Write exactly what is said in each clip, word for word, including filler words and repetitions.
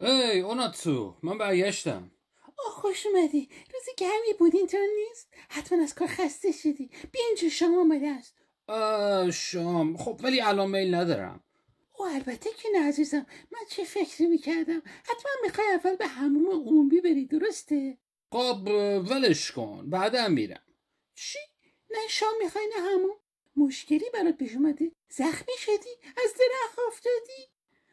ای اوناتسو، من برگشتم. آه خوش اومدی. روز گرمی بود اینطور نیست؟ حتما از کار خسته شدی. بیا اینجا شام آماده است. آه شام؟ خب ولی الان میل ندارم. او البته که نه عزیزم، من چه فکری میکردم؟ حتما میخوای اول به حموم عمومی بری، درسته؟ خب ولش کن، بعدم میرم. چی؟ نه شام میخوای نه حموم؟ مشکلی برات پیش اومده؟ زخمی شدی؟ از درخت افتادی؟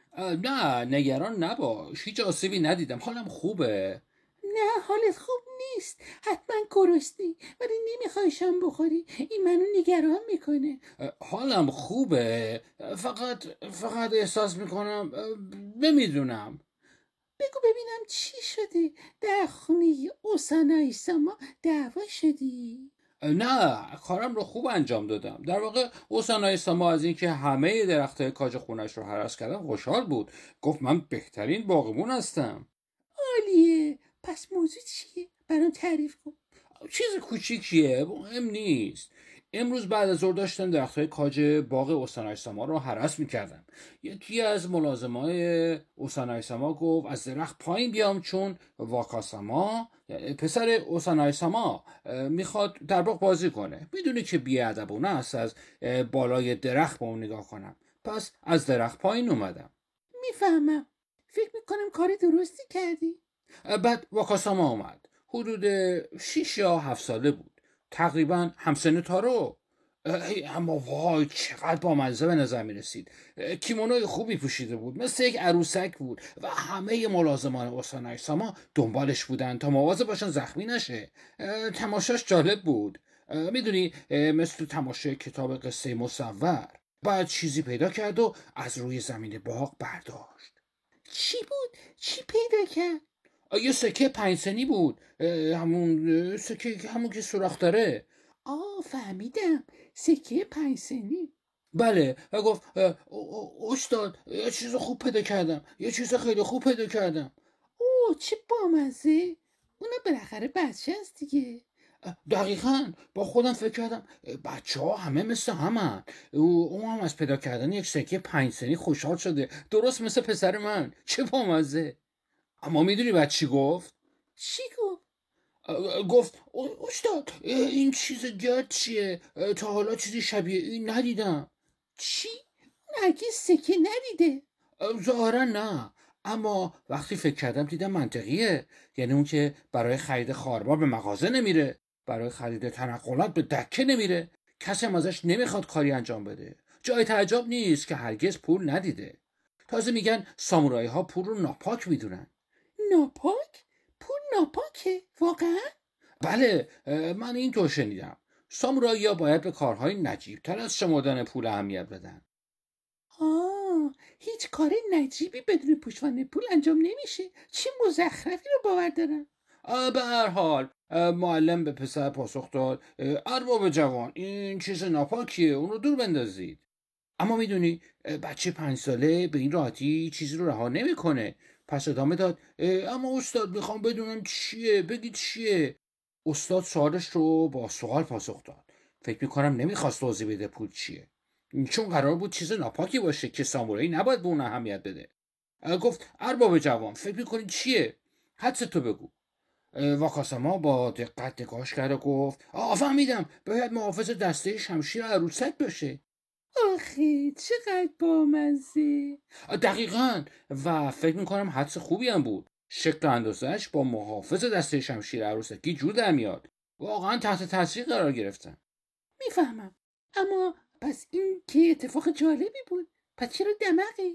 نه نگران نباش، هیچ آسیبی ندیدم، حالم خوبه. نه حالت خوب نیست، حتما گرسنی ولی نمیخوای شام بخوری. این منو نگران میکنه. حالم خوبه، فقط فقط احساس میکنم نمیدونم. بگو ببینم چی شده؟ در خونه اوسانایی ساما دعوا شدی؟ نه کارم رو خوب انجام دادم. در واقع اوسانای ساما از اینکه همه درختای کاج خونش رو هرس کردم خوشحال بود. گفت من بهترین باغبون هستم. عالیه. پس موضوع چیه؟ برام تعریف کن. چیز کوچیکیه، مهم نیست. امروز بعد از ظهر داشتم درختای کاج باغ اوسانای ساما رو هرس میکردم. یکی از ملازمای اوسانای ساما گفت از درخت پایین بیام چون واکاساما پسر اوسانای ساما میخواد در باغ بازی کنه. میدونی که بیادبونه است از بالای درخت با اون نگاه کنم. پس از درخت پایین اومدم. میفهمم. فکر میکنم کار درستی کردی. بعد واکاساما اومد. حدود شیش یا هفت ساله بود، تقریبا همسن تارو. اما وای چقدر با منزه به نظر می رسید. کیمونوی خوبی پوشیده بود، مثل یک عروسک بود و همه ملازمان اوسانای ساما دنبالش بودن تا مواظب باشن زخمی نشه. تماشاش جالب بود، میدونی، مثل تماشای کتاب قصه مصور. بعد چیزی پیدا کرد و از روی زمین باغ برداشت. چی بود؟ چی پیدا کرد؟ یه سکه پنج سنی بود، همون سکه همون که سوراخ داره. آه فهمیدم، سکه پنج سنی. بله، و گفت استاد یه چیز خوب پیدا کردم، یه چیز خیلی خوب پیدا کردم. اوه چه بامزه. اونم بالاخره بچه است دیگه. دقیقاً با خودم فکر کردم بچه ها همه مثل همن. او هم از پیدا کردن یک سکه پنج سنی خوشحال شده، درست مثل پسر من. چه بامزه. اما میدونی بعد چی گفت؟ چی گفت؟ گفت استاد این چیز گرد چیه؟ تا حالا چیزی شبیه این ندیدم. چی؟ اون هرگز سکه ندیده. ظاهرا نه، اما وقتی فکر کردم دیدم منطقیه. یعنی اون که برای خرید خاربار به مغازه نمیره، برای خرید تنقلات به دکه نمیره، کسی هم ازش نمیخواد کاری انجام بده. جای تعجب نیست که هرگز پول ندیده. تازه میگن سامورایی ها پول رو ناپاک میدونن. ناپاک؟ پول ناپاکه؟ واقعا؟ بله، من این طور شنیدم. سامورایی ها باید به کارهای نجیب تر از شمردن پول اهمیت بدن. آه هیچ کار نجیبی بدون پشتوانه پول انجام نمیشه. چه مزخرفی رو باور دارن. به هر حال معلم به پسر پاسخ داد ارباب جوان این چیز ناپاکیه، اون رو دور بندازید. اما میدونی بچه پنج ساله به این راحتی چیزی رو رها نمیکنه. پس ادامه داد اما استاد میخوام بدونم چیه، بگید چیه. استاد سوالش رو با سوال پاسخ داد. فکر میکنم نمیخواست توضیح بده پول چیه، چون قرار بود چیز ناپاکی باشه که سامورایی نباید به اون اهمیت بده. گفت ارباب جوان فکر میکنی چیه؟ حدس تو بگو. واکاساما با دقت نگاهش کرد و گفت آه فهمیدم، باید محافظ دسته شمشیر عروسک باشه. آخه چقدر بامزه. دقیقاً، و فکر میکنم حدس خوبی هم بود. شکل اندازش با محافظ دسته شمشیر عروسکی جور در میاد. واقعا تحت تاثیر قرار گرفتن. میفهمم، اما پس این که اتفاق جالبی بود. پس چرا دماغی؟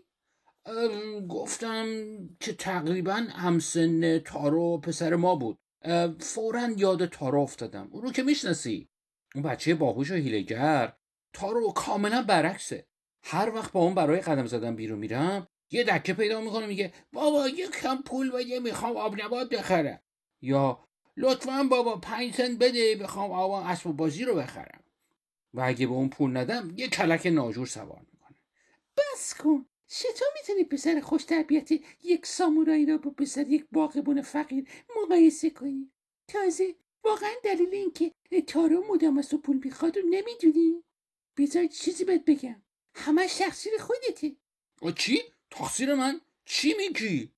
گفتم که تقریبا همسن تارو پسر ما بود. فوراً یاد تارو افتادم. اون رو که میشناسی، اون بچه باهوش و هیله‌گر. تارو کاملا برعکسه. هر وقت با اون برای قدم زدن بیرون میرم یه دکه پیدا میکنه، میگه بابا یه کم پول بده میخوام آب نبات بخرم، یا لطفاً بابا پنج سنت بده میخوام آب اسب بازی رو بخرم. و اگه به اون پول ندم یه کلک ناجور سوار میکنه. بس کن. چطور میتونی پسر خوش تربیتی یک سامورایی را با پسر یک باغبون فقیر مقایسه کنی؟ تازه واقعا دلیل این که تارو مدام از تو پول میخواد رو نمیدونی؟ بذار چیزی بهت بگم، همه تقصیر خودته. چی؟ تقصیر من؟ چی میگی؟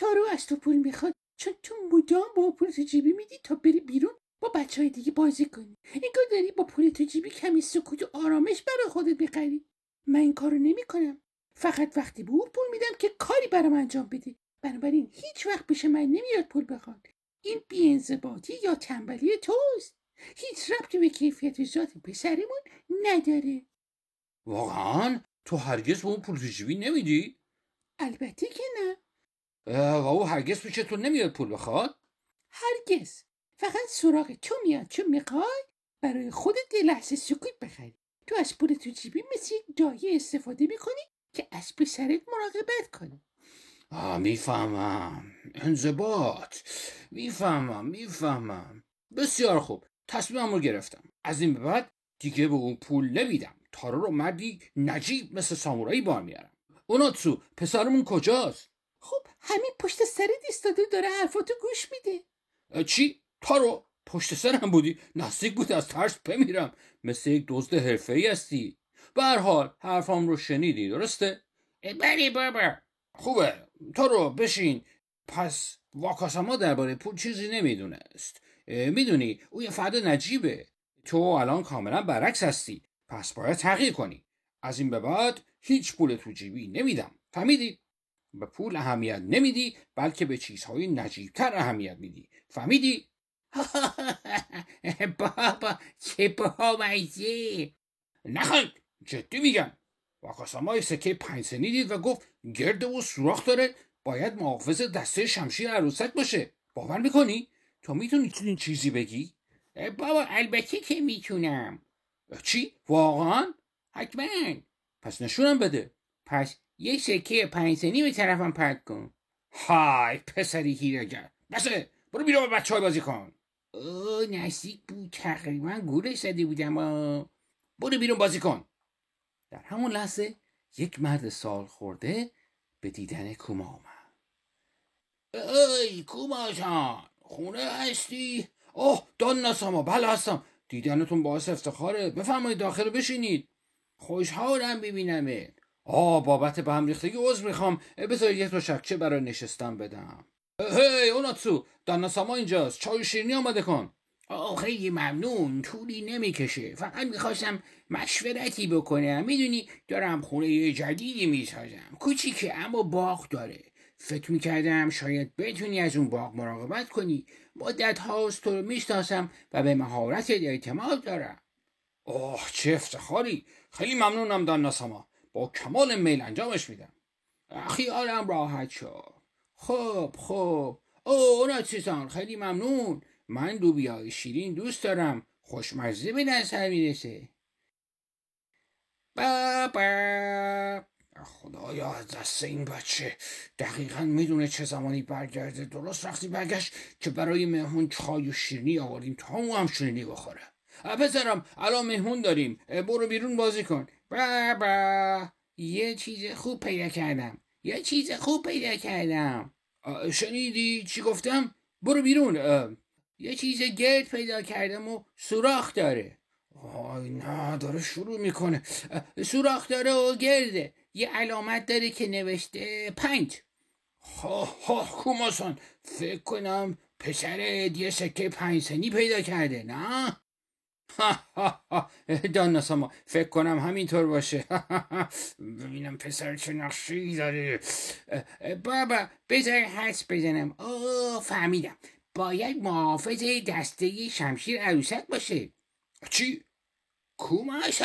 تارو از تو پول میخواد چون تو مدام با پول تو جیبی میدی تا بری بیرون با بچه های دیگه بازی کنی. انگار داری با پول تو جیبی کمی سکوت و آرامش برای خودت میخری. من این کارو نمیکنم. فقط وقتی به اون پول میدم که کاری برام انجام بده. بنابراین هیچ وقت پیش من نمیاد پول بخواد. این بی‌انضباطی یا تنبلی توست. هیچ ربطی به کیفیت ذات پسرمون نداره. واقعا تو هرگز به اون پول تو جیبی نمیدی؟ البته که نه. و او هرگز پیش تو نمیاد پول بخواد؟ هرگز. فقط سراغ تو میاد چون میخوای برای خودت یه لحظه سکوت بخری. تو از پول تو جیبی مثل یک دایه استفاده میکنی که از پسرت مراقبت کنی. آه میفهمم. انضباط. میفهمم میفهمم. بسیار خوب. تصمیمم رو گرفتم. از این به بعد دیگه به اون پول نمیدم. تارو رو مردی نجیب مثل سامورایی بار میارم. اوناتسو پسرمون کجاست؟ خب همین پشت سرت ایستاده داره حرفاتو گوش میده. چی؟ تارو پشت سرم بودی؟ نزدیک بود از ترس بمیرم. مثل یک دزد حرفه‌ای هستی. به هر حال حرفام رو شنیدی درسته؟ بله بابا. خوبه. تارو بشین. پس واکاساما درباره پول چیزی نمیدونست. میدونی او یه فرد نجیبه. تو الان کاملا برعکس هستی. پس باید تغییر کنی. از این به بعد هیچ پول تو جیبی نمیدم. فهمیدی؟ به پول اهمیت نمیدی بلکه به چیزهای نجیبتر اهمیت میدی. فهمیدی؟ بابا چه بامزه. نخند. جدی میگم. واکاساما سکه پنج سنی دید و گفت گرد و سوراخ داره. باید محافظ دسته شمشیر عروسک باشه. باور میکنی؟ تو میتونی چنین چیزی بگی؟ بابا البته که میتونم. چی؟ واقعا؟ حتما. پس نشونم بده. پس یه سکه پنج سنی به طرفم پرت کن. های پسری هیره‌گر. بسه برو بیرون با بچه های بازی کن. اوه نزدیک بود. تقریبا گولش زده بودم. برو بیرون بازی کن. در همون لحظه یک مرد سال خورده به دیدن کوما آمد. ای کوما جان خونه هستی؟ اوه داناساما بله هستم. دیدنتون باعث افتخاره. بفرمایید داخل بشینید. خوشحالم ببینمت. آه بابت به هم ریختگی عذر میخوام. بذار یک تا شکچه برای نشستن بدم. هی اوناتسو داناساما اینجاست. چای و شیرینی آماده کن. آه خیلی ممنون. طولی نمیکشه. فقط میخواستم مشورتی بکنم. میدونی دارم خونه جدیدی میسازم. کوچیکه اما باغ داره. فکر میکردم شاید بتونی از اون باغ مراقبت کنی. مدت هاست تو رو میشناسم و به مهارتت اعتماد دارم. اوه چه افتخاری. خیلی ممنونم داناساما. با کمال میل انجامش میدم. خیالم راحت شد. خب خب. اوه اوناتسو خیلی ممنون. من لوبیای شیرین دوست دارم. خوشمزه به نظر میرسه. بابا خدایا از دست این بچه. دقیقا میدونه چه زمانی برگرده. درست وقتی برگشت که برای مهمون چای و شیرینی آوردیم تا اون هم شیرینی بخوره. پسرم الان مهمون داریم. برو بیرون بازی کن. بابا یه چیز خوب پیدا کردم. یه چیز خوب پیدا کردم. شنیدی چی گفتم؟ برو بیرون. یه چیز گرد پیدا کردم و سوراخ داره. آی نه داره شروع میکنه. سوراخ داره و گرده. یه علامت داره که نوشته پنج. ها ها کوماسان فکر کنم پسرت یه سکه پنج سنی پیدا کرده نه؟ ها ها ها داناساما فکر کنم همینطور باشه. ببینم پسر چه نقشه‌ای داره. بابا بذار حدس بزنم. اوه فهمیدم. باید محافظ دسته شمشیر عروسک باشه. چی؟ کوماش